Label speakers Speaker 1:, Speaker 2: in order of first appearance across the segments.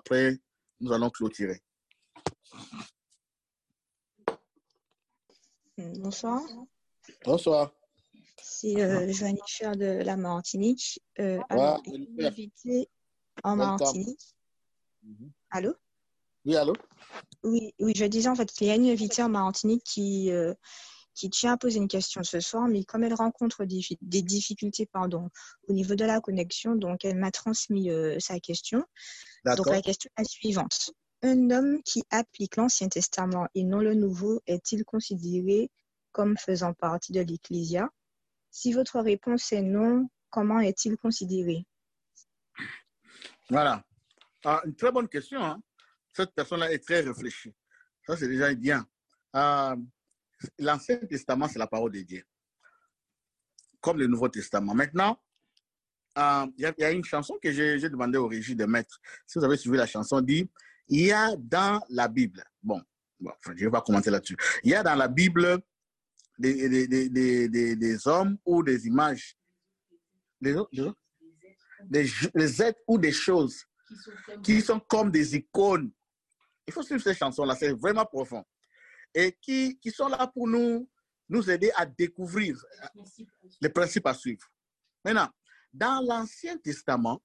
Speaker 1: Après, nous allons clôturer.
Speaker 2: Bonsoir.
Speaker 1: Bonsoir.
Speaker 2: C'est Jennifer de la Martinique.
Speaker 1: Alors,
Speaker 2: une invitée en Martinique. Allô?
Speaker 1: Oui, allô?
Speaker 2: Oui, je disais en fait qu'il y a une invitée en Martinique qui tient à poser une question ce soir, mais comme elle rencontre des difficultés au niveau de la connexion, donc elle m'a transmis sa question. Donc la question est la suivante. Un homme qui applique l'Ancien Testament et non le Nouveau est-il considéré comme faisant partie de l'Ecclésia? Si votre réponse est non, comment est-il considéré?
Speaker 1: Voilà. Une très bonne question. Hein? Cette personne-là est très réfléchie. Ça, c'est déjà bien. L'Ancien Testament, c'est la parole de Dieu. Comme le Nouveau Testament. Maintenant, il y a une chanson que j'ai demandé au régie de mettre. Si vous avez suivi la chanson, dit, il y a dans la Bible, je ne vais pas commenter là-dessus. Il y a dans la Bible des hommes ou des images, des êtres ou des choses qui sont comme des icônes. Il faut suivre ces chansons-là, c'est vraiment profond. Et qui sont là pour nous aider à découvrir les principes à suivre. Maintenant, dans l'Ancien Testament,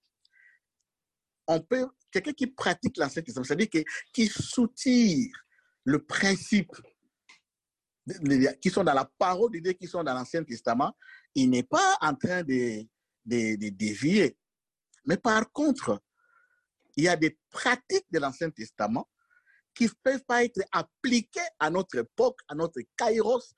Speaker 1: quelqu'un qui pratique l'Ancien Testament, c'est-à-dire qui soutire le principe qui sont dans la parole de Dieu, qui sont dans l'Ancien Testament, il n'est pas en train de dévier. Mais par contre, il y a des pratiques de l'Ancien Testament qui ne peuvent pas être appliquées à notre époque, à notre kairos,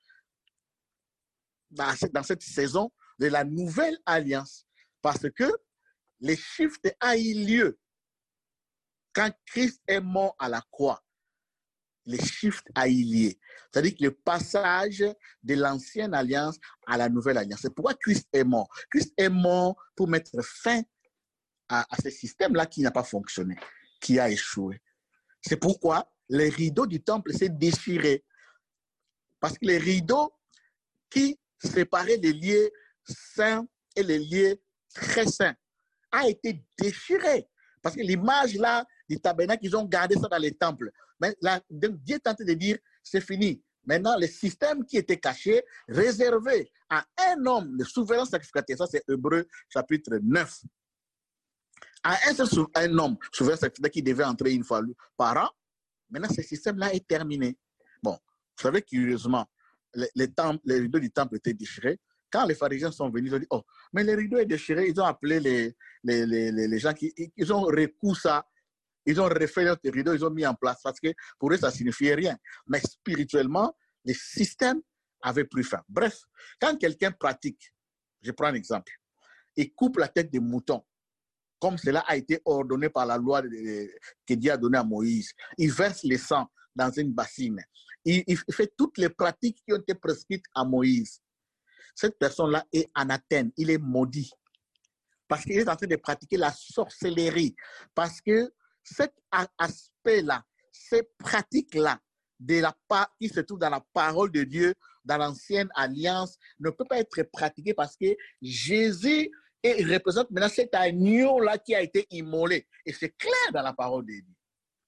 Speaker 1: dans cette saison de la nouvelle alliance. Parce que le shift a eu lieu quand Christ est mort à la croix. Le shift a eu lieu. C'est-à-dire que le passage de l'ancienne alliance à la nouvelle alliance. C'est pourquoi Christ est mort. Christ est mort pour mettre fin à ce système-là qui n'a pas fonctionné, qui a échoué. C'est pourquoi les rideaux du temple s'est déchiré. Parce que les rideaux qui séparaient les lieux saints et les lieux très saints a été déchiré. Parce que l'image là du tabernacle, ils ont gardé ça dans les temples. Mais là, Dieu est en train de dire, c'est fini. Maintenant, le système qui était caché, réservé à un homme, le souverain sacrificateur, ça c'est Hébreux chapitre 9. À un homme, souverain sacrificateur qui devait entrer une fois par an, maintenant ce système-là est terminé. Bon, vous savez curieusement, les rideaux du temple étaient déchirés. Quand les pharisiens sont venus, ils ont dit, oh, mais les rideaux sont déchirés. Ils ont appelé les gens ils ont recousu ça. Ils ont refait notre rideau, ils ont mis en place parce que pour eux, ça ne signifiait rien. Mais spirituellement, le système avait pris fin. Bref, quand quelqu'un pratique, je prends un exemple, il coupe la tête des moutons, comme cela a été ordonné par la loi que Dieu a donnée à Moïse. Il verse le sang dans une bassine. Il fait toutes les pratiques qui ont été prescrites à Moïse. Cette personne-là est anathème, il est maudit. Parce qu'il est en train de pratiquer la sorcellerie. Parce que cet aspect-là, ces pratiques-là, qui se trouvent dans la parole de Dieu, dans l'ancienne alliance, ne peut pas être pratiqué parce que Jésus représente maintenant cet agneau-là qui a été immolé. Et c'est clair dans la parole de Dieu.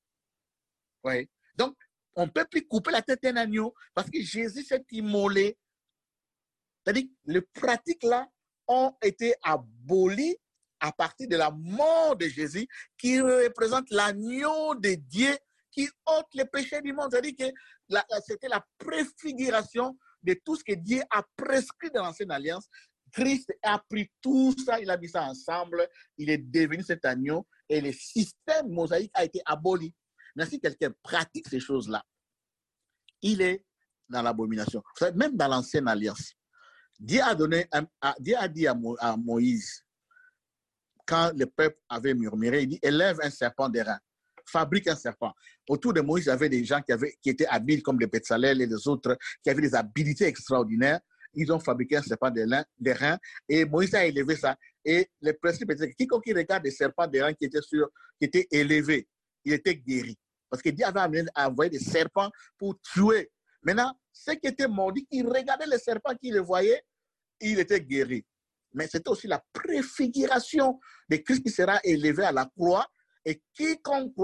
Speaker 1: Oui. Donc, on ne peut plus couper la tête d'un agneau parce que Jésus s'est immolé. C'est-à-dire que les pratiques-là ont été abolies à partir de la mort de Jésus qui représente l'agneau de Dieu qui ôte les péchés du monde. C'est-à-dire que c'était la préfiguration de tout ce que Dieu a prescrit dans l'ancienne alliance. Christ a pris tout ça, il a mis ça ensemble, il est devenu cet agneau et le système mosaïque a été aboli. Mais si quelqu'un pratique ces choses-là, il est dans l'abomination. Même dans l'ancienne alliance, Dieu a dit à Moïse, quand le peuple avait murmuré, il dit, élève un serpent d'airain, fabrique un serpent. Autour de Moïse, il y avait des gens qui étaient habiles comme les Bétzalel et les autres, qui avaient des habilités extraordinaires. Ils ont fabriqué un serpent d'airain et Moïse a élevé ça. Et le principe était que quiconque regarde des serpents d'airain qui étaient élevés, il était guéri. Parce que Dieu avait envoyé des serpents pour tuer. Maintenant, ceux qui étaient maudits, qui regardaient les serpents, qui les voyaient, il était guéri. Mais c'était aussi la préfiguration de Christ qui sera élevé à la croix et quiconque